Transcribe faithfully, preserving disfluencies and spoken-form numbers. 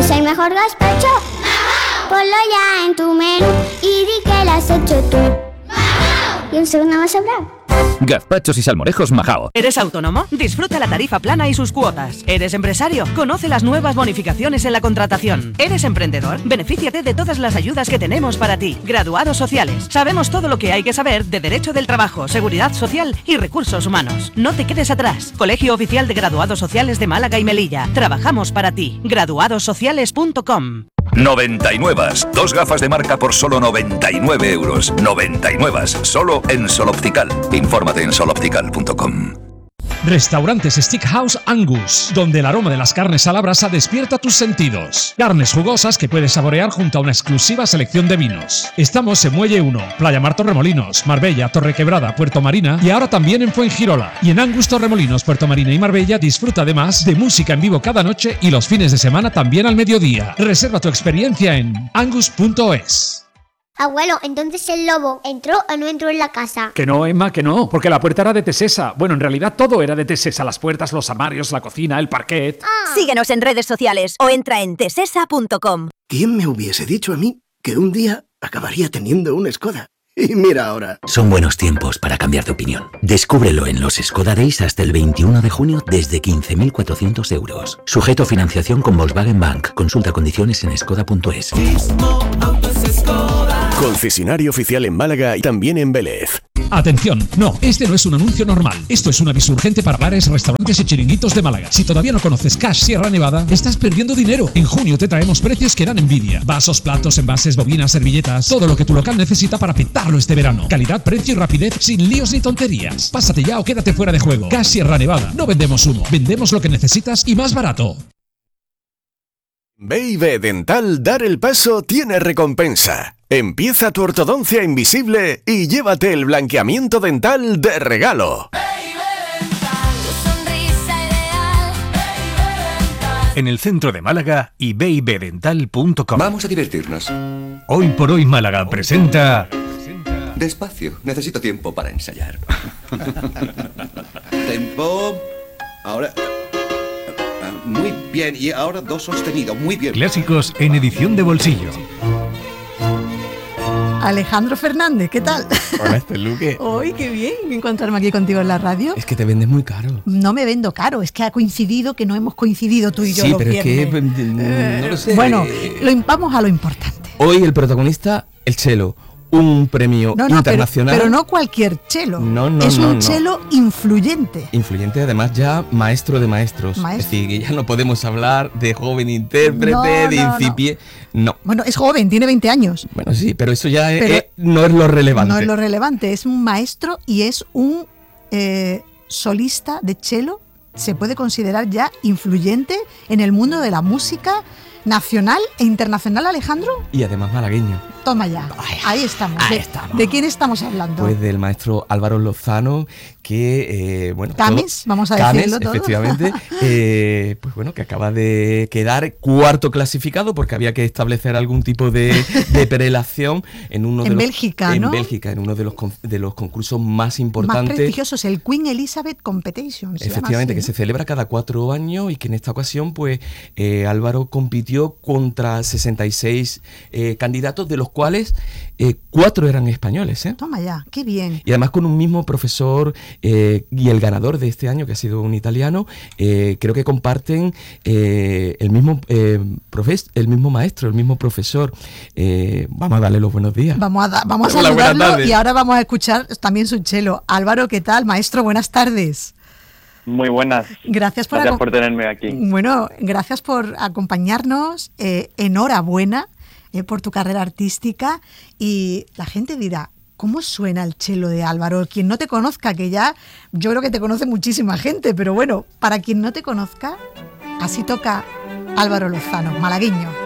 es el mejor gazpacho? Ponlo ya en tu menú y di que lo has hecho tú. Y un segundo más habrá. Gazpachos y salmorejos Majao. ¿Eres autónomo? Disfruta la tarifa plana y sus cuotas. ¿Eres empresario? Conoce las nuevas bonificaciones en la contratación. ¿Eres emprendedor? Benefíciate de todas las ayudas que tenemos para ti. Graduados sociales. Sabemos todo lo que hay que saber de Derecho del Trabajo, Seguridad Social y Recursos Humanos. No te quedes atrás. Colegio Oficial de Graduados Sociales de Málaga y Melilla. Trabajamos para ti. graduados sociales punto com. noventa y nueve. Dos gafas de marca por solo noventa y nueve euros. noventa y nueve. Solo en Sol Optical. Infórmate en sol optical punto com. Restaurantes Steakhouse Angus, donde el aroma de las carnes a la brasa despierta tus sentidos. Carnes jugosas que puedes saborear junto a una exclusiva selección de vinos. Estamos en Muelle uno, Playa Mar Torremolinos, Marbella, Torrequebrada, Puerto Marina y ahora también en Fuengirola. Y en Angus Torremolinos, Puerto Marina y Marbella disfruta además de música en vivo cada noche y los fines de semana también al mediodía. Reserva tu experiencia en angus punto es. Abuelo, entonces el lobo entró o no entró en la casa. Que no, Emma, que no, porque la puerta era de Tesesa. Bueno, en realidad todo era de Tesesa, las puertas, los armarios, la cocina, el parquet. Ah. Síguenos en redes sociales o entra en tesesa punto com. ¿Quién me hubiese dicho a mí que un día acabaría teniendo un Skoda? Y mira ahora. Son buenos tiempos para cambiar de opinión. Descúbrelo en los Skoda Days hasta el veintiuno de junio desde quince mil cuatrocientos euros. Sujeto a financiación con Volkswagen Bank. Consulta condiciones en skoda punto es. Concesionario oficial en Málaga y también en Vélez. Atención, no, este no es un anuncio normal. Esto es un aviso urgente para bares, restaurantes y chiringuitos de Málaga. Si todavía no conoces Cash Sierra Nevada, estás perdiendo dinero. En junio te traemos precios que dan envidia. Vasos, platos, envases, bobinas, servilletas, todo lo que tu local necesita para pintarlo este verano. Calidad, precio y rapidez sin líos ni tonterías. Pásate ya o quédate fuera de juego. Cash Sierra Nevada. No vendemos humo, vendemos lo que necesitas y más barato. B y B Dental Dar el Paso tiene recompensa. Empieza tu ortodoncia invisible y llévate el blanqueamiento dental de regalo. En el centro de Málaga y baby dental punto com. Vamos a divertirnos. Hoy por hoy Málaga presenta... Despacio, necesito tiempo para ensayar. Tempo. Ahora... Muy bien, y ahora do sostenido, muy bien. Clásicos en edición de bolsillo. Alejandro Fernández, ¿qué tal? Hola, este Luque. Hoy, qué bien encontrarme aquí contigo en la radio. Es que te vendes muy caro. No me vendo caro, es que ha coincidido que no hemos coincidido tú y yo. Sí, los pero viernes. es que eh, no lo sé. Bueno, lo vamos a lo importante. Hoy el protagonista, el Chelo. Un premio no, no, internacional. Pero, pero no cualquier chelo. No, no, es no, un no. chelo influyente. Influyente, además ya maestro de maestros. Maestro. Es decir, que ya no podemos hablar de joven intérprete, no, de no, incipiente. No. no. Bueno, es joven, tiene veinte años. Bueno, sí, pero eso ya pero es, no es lo relevante. No es lo relevante, es un maestro y es un eh, solista de chelo. Se puede considerar ya influyente en el mundo de la música nacional e internacional, Alejandro. Y además malagueño. Toma ya, ahí estamos. Ahí de, estamos. ¿De quién estamos hablando? Pues del maestro Álvaro Lozano, que, eh, bueno... Cames, todo, vamos a Cames, decirlo todo. efectivamente, eh, pues bueno, que acaba de quedar cuarto clasificado porque había que establecer algún tipo de, de prelación en uno de en los... Bélgica, en ¿no? Bélgica, en uno de los, de los concursos más importantes. Más prestigiosos, el Queen Elizabeth Competition. Efectivamente, así, que ¿no? se celebra cada cuatro años y que en esta ocasión, pues, eh, Álvaro compitió contra sesenta y seis eh, candidatos, de los cuales eh, cuatro eran españoles. ¿eh? Toma ya, qué bien. Y además con un mismo profesor eh, y el ganador de este año, que ha sido un italiano, eh, creo que comparten eh, el mismo eh, profes, el mismo maestro, el mismo profesor. Eh, vamos a darle los buenos días. Vamos a, da, vamos a Hola, saludarlo y ahora vamos a escuchar también su chelo. Álvaro, ¿qué tal? Maestro, buenas tardes. Muy buenas. Gracias por, gracias por tenerme aquí. Bueno, gracias por acompañarnos. Eh, enhorabuena eh, por tu carrera artística. Y la gente dirá, ¿cómo suena el chelo de Álvaro? Quien no te conozca, que ya yo creo que te conoce muchísima gente, pero bueno, para quien no te conozca, así toca Álvaro Lozano, malagueño.